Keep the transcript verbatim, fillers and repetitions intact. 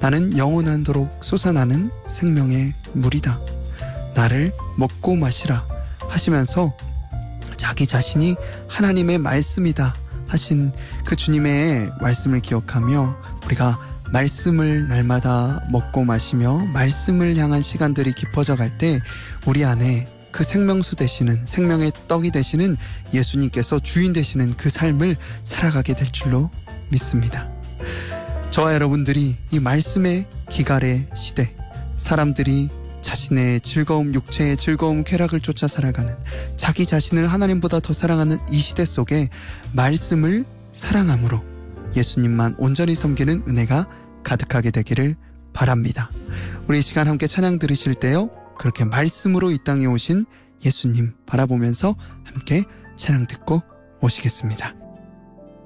나는 영원하도록 솟아나는 생명의 물이다. 나를 먹고 마시라 하시면서 자기 자신이 하나님의 말씀이다 하신 그 주님의 말씀을 기억하며 우리가 말씀을 날마다 먹고 마시며 말씀을 향한 시간들이 깊어져 갈 때 우리 안에 그 생명수 되시는, 생명의 떡이 되시는 예수님께서 주인 되시는 그 삶을 살아가게 될 줄로 믿습니다. 저와 여러분들이 이 말씀의 기갈의 시대, 사람들이 자신의 즐거움, 육체의 즐거움, 쾌락을 쫓아 살아가는, 자기 자신을 하나님보다 더 사랑하는 이 시대 속에 말씀을 사랑함으로 예수님만 온전히 섬기는 은혜가 가득하게 되기를 바랍니다. 우리 이 시간 함께 찬양 들으실 때요, 그렇게 말씀으로 이 땅에 오신 예수님 바라보면서 함께 찬양 듣고 오시겠습니다.